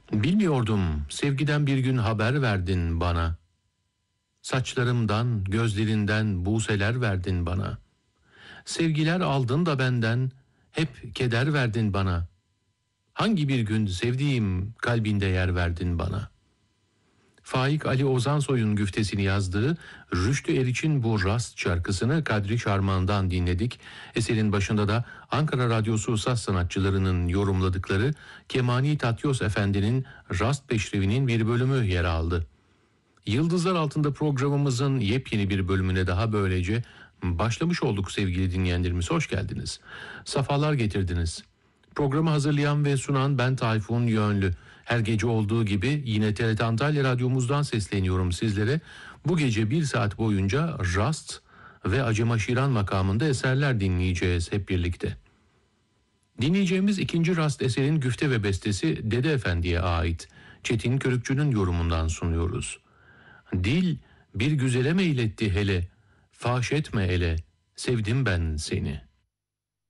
Bilmiyordum, sevgiden bir gün haber verdin bana. Saçlarımdan, gözlerinden buseler verdin bana. Sevgiler aldın da benden, hep keder verdin bana. Hangi bir gün sevdiğim kalbinde yer verdin bana. Faik Ali Ozansoy'un güftesini yazdığı Rüştü Eriç'in bu Rast şarkısını Kadri Şarman'dan dinledik. Eserin başında da Ankara Radyosu saz sanatçılarının yorumladıkları Kemani Tatyos Efendi'nin Rast Peşrevi'nin bir bölümü yer aldı. Yıldızlar Altında programımızın yepyeni bir bölümüne daha böylece başlamış olduk sevgili dinleyenlerimiz. Hoş geldiniz. Safalar getirdiniz. Programı hazırlayan ve sunan ben Tayfun Yönlü. Her gece olduğu gibi yine TRT Antalya Radyomuzdan sesleniyorum sizlere. Bu gece 1 saat boyunca Rast ve Acemaşiran makamında eserler dinleyeceğiz hep birlikte. Dinleyeceğimiz ikinci Rast eserin güfte ve bestesi Dede Efendi'ye ait. Çetin Körükçü'nün yorumundan sunuyoruz. Dil bir güzele meyletti hele, faş etme ele, sevdim ben seni.